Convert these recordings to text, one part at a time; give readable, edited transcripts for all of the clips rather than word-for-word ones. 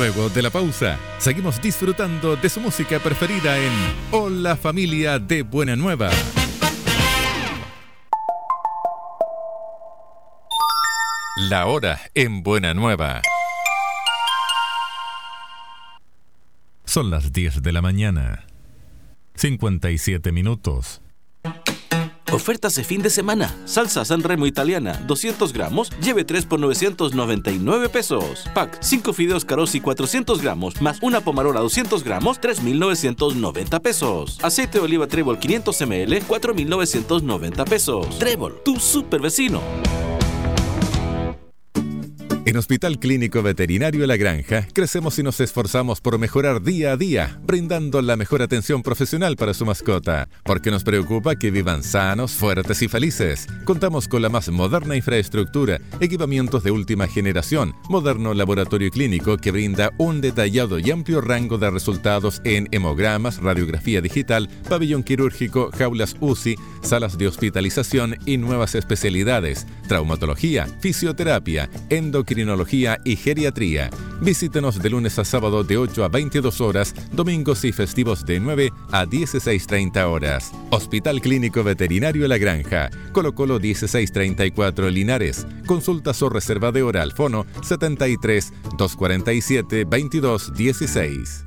Luego de la pausa, seguimos disfrutando de su música preferida en Hola Familia de Buena Nueva. La hora en Buena Nueva. Son las 10 de la mañana. 57 minutos. Ofertas de fin de semana. Salsa San Remo italiana, 200 gramos, lleve 3 por 999 pesos. Pack, 5 fideos Carosi 400 gramos, más una pomarola 200 gramos, 3,990 pesos. Aceite de oliva Trébol 500 ml, 4,990 pesos. Trébol, tu super vecino. En Hospital Clínico Veterinario La Granja, crecemos y nos esforzamos por mejorar día a día, brindando la mejor atención profesional para su mascota, porque nos preocupa que vivan sanos, fuertes y felices. Contamos con la más moderna infraestructura, equipamientos de última generación, moderno laboratorio clínico que brinda un detallado y amplio rango de resultados en hemogramas, radiografía digital, pabellón quirúrgico, jaulas UCI, salas de hospitalización y nuevas especialidades, traumatología, fisioterapia, endocrinología y geriatría. Visítenos de lunes a sábado de 8 a 22 horas, domingos y festivos de 9 a 16:30 horas. Hospital Clínico Veterinario La Granja, Colo Colo 1634 Linares. Consultas o reserva de hora al fono 73 247 2216.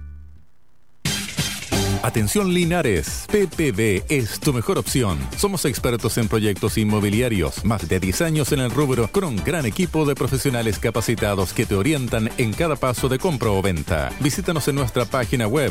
Atención Linares, PPB es tu mejor opción. Somos expertos en proyectos inmobiliarios, más de 10 años en el rubro, con un gran equipo de profesionales capacitados que te orientan en cada paso de compra o venta. Visítanos en nuestra página web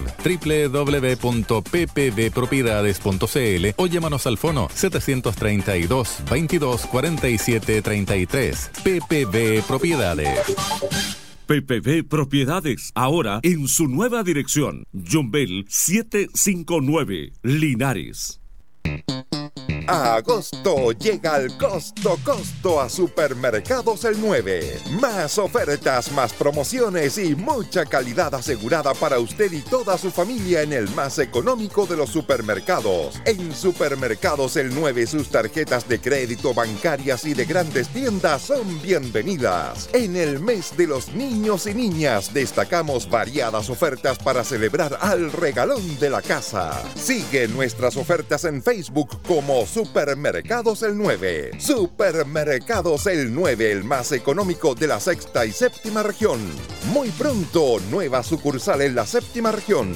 www.ppbpropiedades.cl o llámanos al fono 732 22 47 33. PPB Propiedades. PPB Propiedades, ahora en su nueva dirección, Yumbel 759, Linares. A agosto llega el costo a Supermercados El 9. Más ofertas, más promociones y mucha calidad asegurada para usted y toda su familia en el más económico de los supermercados. En Supermercados El 9 sus tarjetas de crédito bancarias y de grandes tiendas son bienvenidas. En el mes de los niños y niñas destacamos variadas ofertas para celebrar al regalón de la casa. Sigue nuestras ofertas en Facebook como Supermercados El 9. Supermercados El 9, el más económico de la sexta y séptima región. Muy pronto, nueva sucursal en la séptima región.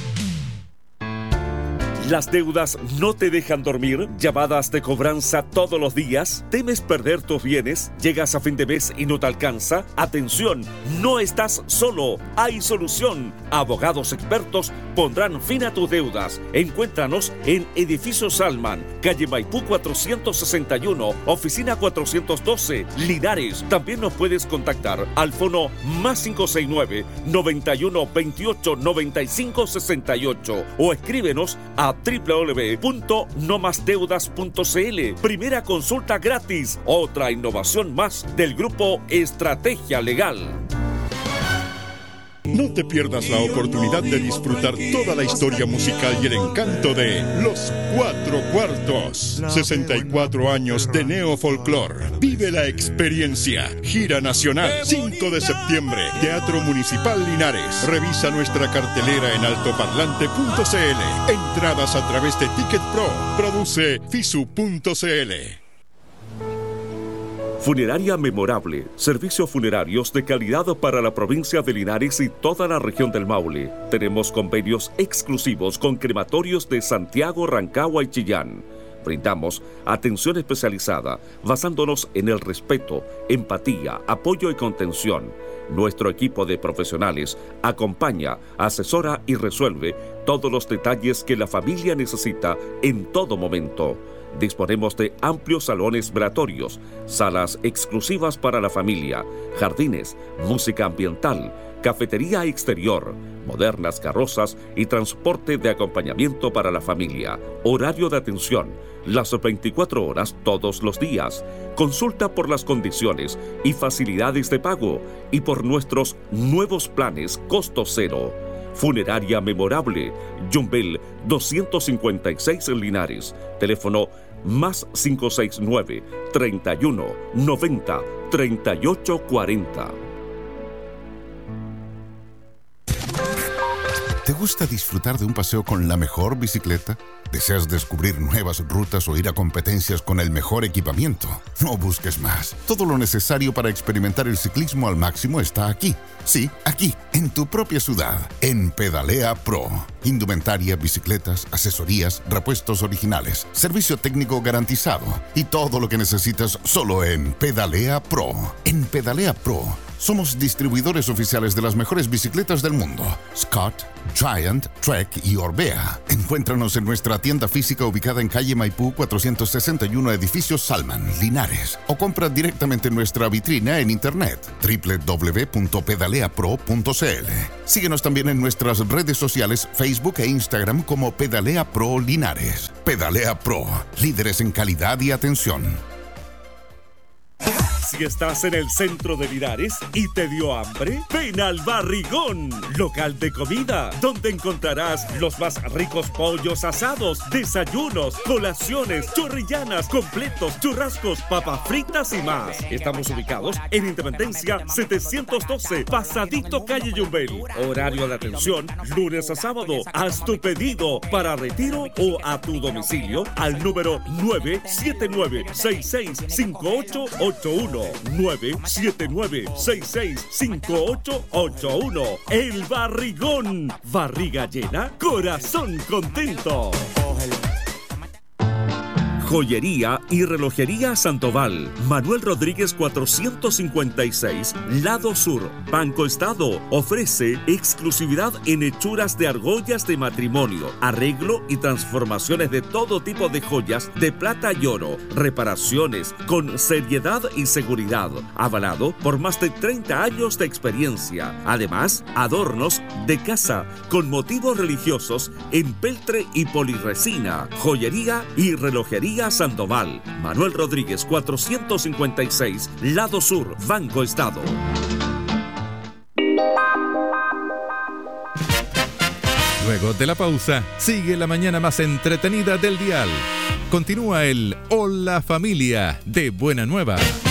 ¿Las deudas no te dejan dormir? ¿Llamadas de cobranza todos los días? ¿Temes perder tus bienes? ¿Llegas a fin de mes y no te alcanza? ¡Atención! No estás solo. Hay solución. Abogados expertos pondrán fin a tus deudas. Encuéntranos en Edificio Salman, calle Maipú 461, oficina 412, Linares. También nos puedes contactar al fono más 569 91 28 95 68 o escríbenos a www.nomasdeudas.cl. Primera consulta gratis. Otra innovación más del grupo Estrategia Legal. No te pierdas la oportunidad de disfrutar toda la historia musical y el encanto de Los Cuatro Cuartos. 64 años de neofolclor. Vive la experiencia. Gira nacional. 5 de septiembre. Teatro Municipal Linares. Revisa nuestra cartelera en altoparlante.cl. Entradas a través de Ticket Pro. Produce fisu.cl. Funeraria Memorable, servicios funerarios de calidad para la provincia de Linares y toda la región del Maule. Tenemos convenios exclusivos con crematorios de Santiago, Rancagua y Chillán. Brindamos atención especializada basándonos en el respeto, empatía, apoyo y contención. Nuestro equipo de profesionales acompaña, asesora y resuelve todos los detalles que la familia necesita en todo momento. Disponemos de amplios salones velatorios, salas exclusivas para la familia, jardines, música ambiental, cafetería exterior, modernas carrozas y transporte de acompañamiento para la familia. Horario de atención, las 24 horas todos los días. Consulta por las condiciones y facilidades de pago y por nuestros nuevos planes costo cero. Funeraria Memorable, Yumbel 256 en Linares. Teléfono más 569 31 90 38 40. ¿Te gusta disfrutar de un paseo con la mejor bicicleta? ¿Deseas descubrir nuevas rutas o ir a competencias con el mejor equipamiento? No busques más. Todo lo necesario para experimentar el ciclismo al máximo está aquí. Sí, aquí, en tu propia ciudad, en Pedalea Pro. Indumentaria, bicicletas, asesorías, repuestos originales, servicio técnico garantizado y todo lo que necesitas solo en Pedalea Pro. En Pedalea Pro somos distribuidores oficiales de las mejores bicicletas del mundo: Scott, Giant, Trek y Orbea. Encuéntranos en nuestra tienda física ubicada en calle Maipú 461, edificio Salman, Linares, o compra directamente en nuestra vitrina en internet www.pedaleapro.cl. Síguenos también en nuestras redes sociales Facebook e Instagram como Pedalea Pro Linares. Pedalea Pro, líderes en calidad y atención. Si estás en el centro de Linares y te dio hambre, ven al Barrigón, local de comida, donde encontrarás los más ricos pollos asados, desayunos, colaciones, chorrillanas, completos, churrascos, papas fritas y más. Estamos ubicados en Independencia 712, pasadito calle Yumbel. Horario de atención, lunes a sábado. Haz tu pedido para retiro o a tu domicilio al número 979-665881. 979-665881. El Barrigón. Barriga llena, corazón contento. Joyería y relojería Santoval. Manuel Rodríguez 456, Lado Sur. Banco Estado ofrece exclusividad en hechuras de argollas de matrimonio, arreglo y transformaciones de todo tipo de joyas de plata y oro, reparaciones con seriedad y seguridad, avalado por más de 30 años de experiencia. Además, adornos de casa con motivos religiosos en peltre y poliresina. Joyería y relojería Sandoval. Manuel Rodríguez 456, Lado Sur, Banco Estado. Luego de la pausa, sigue la mañana más entretenida del dial. Continúa el Hola Familia de Buena Nueva.